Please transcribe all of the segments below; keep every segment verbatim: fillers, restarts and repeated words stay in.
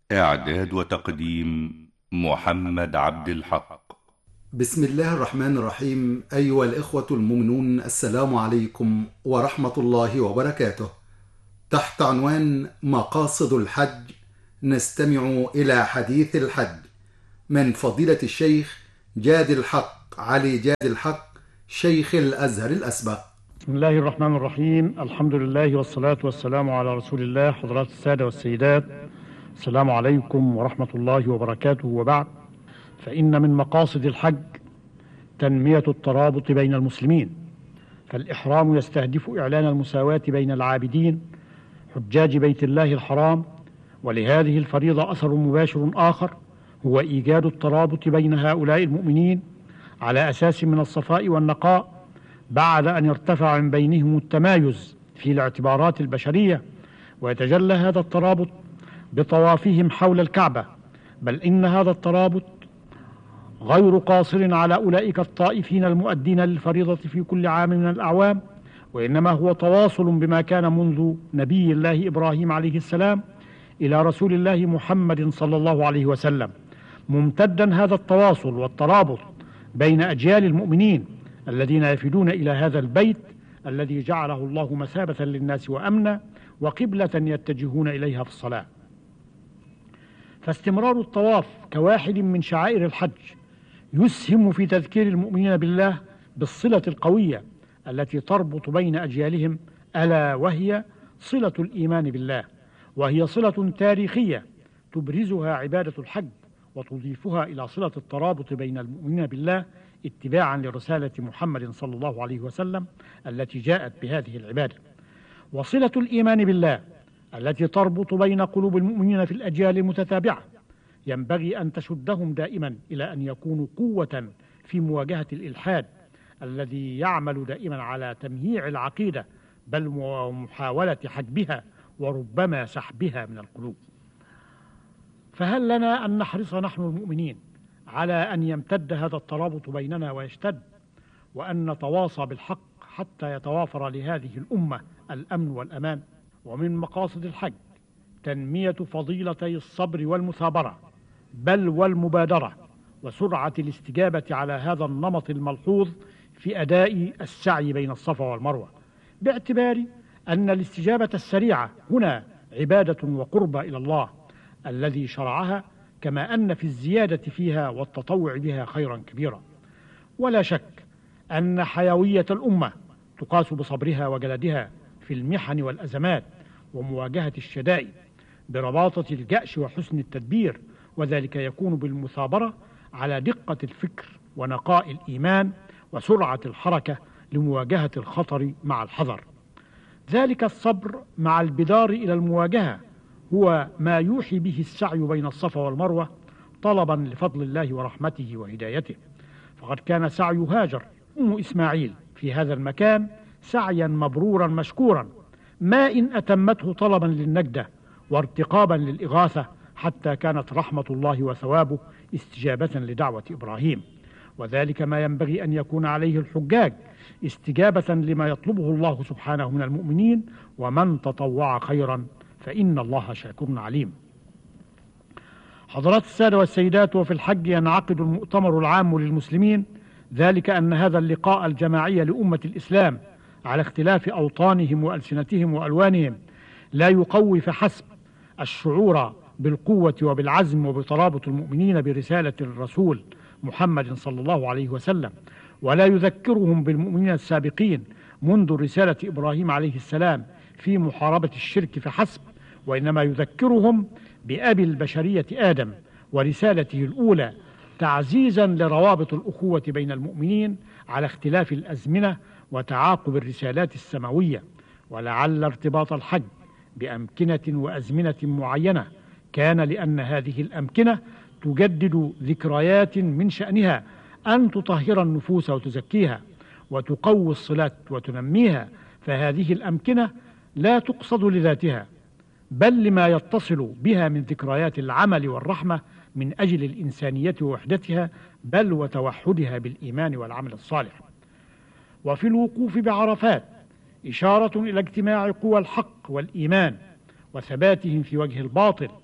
إعداد وتقديم محمد عبد الحق. بسم الله الرحمن الرحيم. أيها الإخوة المؤمنون، السلام عليكم ورحمة الله وبركاته. تحت عنوان مقاصد الحج نستمع إلى حديث الحج من فضيلة الشيخ جاد الحق علي جاد الحق، شيخ الأزهر الأسبق. بسم الله الرحمن الرحيم. الحمد لله والصلاة والسلام على رسول الله. حضرات السادة والسيدات، السلام عليكم ورحمة الله وبركاته. وبعد، فإن من مقاصد الحج تنمية الترابط بين المسلمين، فالإحرام يستهدف إعلان المساواة بين العابدين حجاج بيت الله الحرام، ولهذه الفريضة أثر مباشر آخر هو إيجاد الترابط بين هؤلاء المؤمنين على أساس من الصفاء والنقاء، بعد أن يرتفع من بينهم التمايز في الاعتبارات البشرية، ويتجلى هذا الترابط بطوافهم حول الكعبة. بل إن هذا الترابط غير قاصر على أولئك الطائفين المؤدين للفريضة في كل عام من الأعوام، وإنما هو تواصل بما كان منذ نبي الله إبراهيم عليه السلام إلى رسول الله محمد صلى الله عليه وسلم، ممتدا هذا التواصل والترابط بين أجيال المؤمنين الذين يفدون إلى هذا البيت الذي جعله الله مثابة للناس وأمنا وقبلة يتجهون إليها في الصلاة. فاستمرار الطواف كواحد من شعائر الحج يسهم في تذكير المؤمنين بالله بالصلة القوية التي تربط بين أجيالهم، ألا وهي صلة الإيمان بالله، وهي صلة تاريخية تبرزها عبادة الحج وتضيفها إلى صلة الترابط بين المؤمنين بالله اتباعا لرسالة محمد صلى الله عليه وسلم التي جاءت بهذه العبادة. وصلة الإيمان بالله التي تربط بين قلوب المؤمنين في الأجيال المتتابعة ينبغي أن تشدهم دائما إلى أن يكونوا قوة في مواجهة الإلحاد الذي يعمل دائما على تمييع العقيدة، بل ومحاولة حجبها وربما سحبها من القلوب. فهل لنا أن نحرص نحن المؤمنين على أن يمتد هذا الترابط بيننا ويشتد، وأن نتواصى بالحق حتى يتوافر لهذه الأمة الأمن والأمان؟ ومن مقاصد الحج تنمية فضيلتي الصبر والمثابرة، بل والمبادرة، وسرعة الاستجابة على هذا النمط الملحوظ في أداء السعي بين الصفا والمروة، باعتبار أن الاستجابة السريعة هنا عبادة وقربة إلى الله الذي شرعها، كما أن في الزيادة فيها والتطوع بها خيرا كبيرا. ولا شك أن حيوية الأمة تقاس بصبرها وجلدها في المحن والأزمات ومواجهة الشدائد برباطة الجأش وحسن التدبير، وذلك يكون بالمثابرة على دقة الفكر ونقاء الإيمان وسرعة الحركة لمواجهة الخطر مع الحذر. ذلك الصبر مع البدار إلى المواجهة هو ما يوحي به السعي بين الصفا والمروة طلبا لفضل الله ورحمته وهدايته. فقد كان سعي هاجر أم إسماعيل في هذا المكان سعيا مبرورا مشكورا، ما إن أتمته طلبا للنجدة وارتقابا للإغاثة، حتى كانت رحمة الله وثوابه استجابة لدعوة إبراهيم. وذلك ما ينبغي أن يكون عليه الحجاج، استجابة لما يطلبه الله سبحانه من المؤمنين، ومن تطوع خيرا فإن الله شاكر عليم. حضرات السادة والسيدات، وفي الحج ينعقد المؤتمر العام للمسلمين، ذلك أن هذا اللقاء الجماعي لأمة الإسلام على اختلاف أوطانهم وألسنتهم وألوانهم لا يقوي فحسب الشعور بالقوة وبالعزم وبترابط المؤمنين برسالة الرسول محمد صلى الله عليه وسلم، ولا يذكرهم بالمؤمنين السابقين منذ رسالة إبراهيم عليه السلام في محاربة الشرك فحسب، وإنما يذكرهم بأبي البشرية آدم ورسالته الأولى، تعزيزا لروابط الأخوة بين المؤمنين على اختلاف الأزمنة وتعاقب الرسالات السماوية. ولعل ارتباط الحج بأمكنة وأزمنة معينة كان لأن هذه الأمكنة تجدد ذكريات من شأنها أن تطهر النفوس وتزكيها وتقوي الصلات وتنميها، فهذه الأمكنة لا تقصد لذاتها، بل لما يتصل بها من ذكريات العمل والرحمة من أجل الإنسانية ووحدتها، بل وتوحدها بالإيمان والعمل الصالح. وفي الوقوف بعرفات إشارة إلى اجتماع قوى الحق والإيمان وثباتهم في وجه الباطل،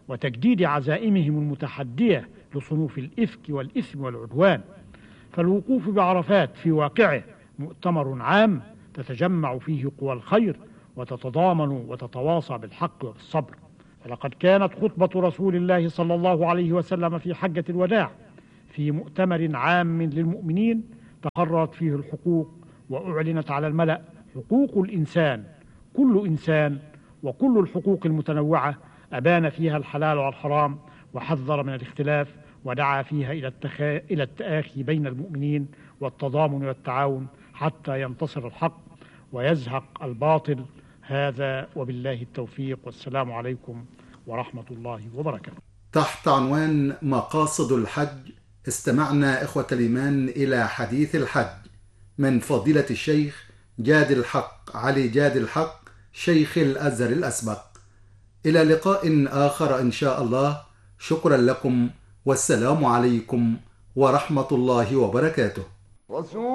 وتجديد عزائمهم المتحدية لصنوف الإفك والإثم والعدوان. فالوقوف بعرفات في واقعه مؤتمر عام تتجمع فيه قوى الخير وتتضامن وتتواصى بالحق وبالصبر. فلقد كانت خطبة رسول الله صلى الله عليه وسلم في حجة الوداع في مؤتمر عام للمؤمنين تقررت فيه الحقوق وأعلنت على الملأ حقوق الإنسان، كل إنسان، وكل الحقوق المتنوعة، أبان فيها الحلال والحرام وحذر من الاختلاف، ودعا فيها إلى التخا... إلى التآخي بين المؤمنين والتضامن والتعاون حتى ينتصر الحق ويزهق الباطل. هذا وبالله التوفيق، والسلام عليكم ورحمة الله وبركاته. تحت عنوان مقاصد الحج استمعنا إخوة الإيمان إلى حديث الحج من فضيلة الشيخ جاد الحق علي جاد الحق شيخ الأزهر الأسبق. إلى لقاء آخر إن شاء الله. شكرا لكم والسلام عليكم ورحمة الله وبركاته.